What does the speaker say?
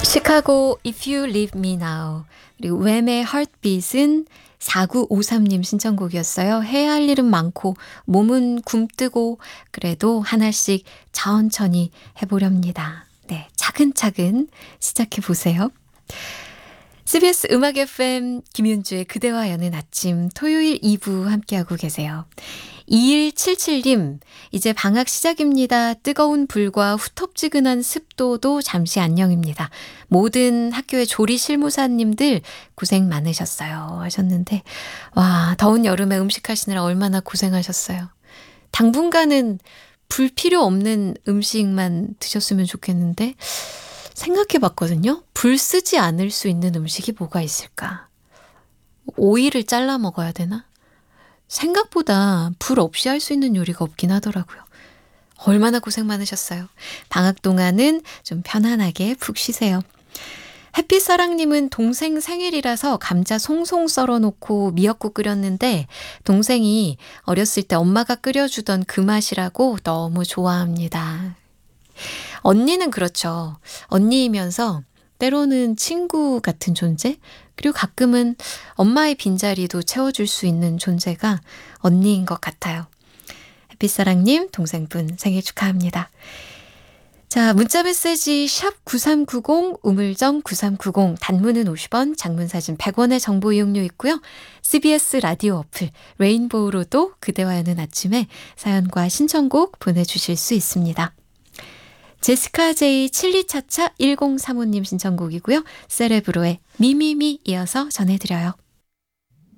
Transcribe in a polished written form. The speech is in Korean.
시카고 If You Leave Me Now 그리고 웸의 Heartbeat은 4953님 신청곡이었어요. 해야 할 일은 많고 몸은 굼뜨고 그래도 하나씩 천천히 해보렵니다. 네, 차근차근 시작해보세요. CBS 음악 FM 김윤주의 그대와 여는 아침 토요일 2부 함께하고 계세요. 2177님, 이제 방학 시작입니다. 뜨거운 불과 후텁지근한 습도도 잠시 안녕입니다. 모든 학교의 조리 실무사님들 고생 많으셨어요 하셨는데 와, 더운 여름에 음식하시느라 얼마나 고생하셨어요. 당분간은 불 필요 없는 음식만 드셨으면 좋겠는데 생각해봤거든요. 불 쓰지 않을 수 있는 음식이 뭐가 있을까? 오이를 잘라 먹어야 되나? 생각보다 불 없이 할 수 있는 요리가 없긴 하더라고요. 얼마나 고생 많으셨어요. 방학 동안은 좀 편안하게 푹 쉬세요. 햇빛사랑님은 동생 생일이라서 감자 송송 썰어놓고 미역국 끓였는데 동생이 어렸을 때 엄마가 끓여주던 그 맛이라고 너무 좋아합니다. 언니는 그렇죠. 언니이면서 때로는 친구 같은 존재? 그리고 가끔은 엄마의 빈자리도 채워줄 수 있는 존재가 언니인 것 같아요. 햇빛사랑님, 동생분 생일 축하합니다. 자, 문자메시지 샵 9390, 우물정 9390, 단문은 50원, 장문사진 100원의 정보 이용료 있고요. CBS 라디오 어플, 레인보우로도 그대와 여는 아침에 사연과 신청곡 보내주실 수 있습니다. 제스카 제이 칠리차차 1035님 신청곡이고요. 세레브로의 미미미 이어서 전해드려요.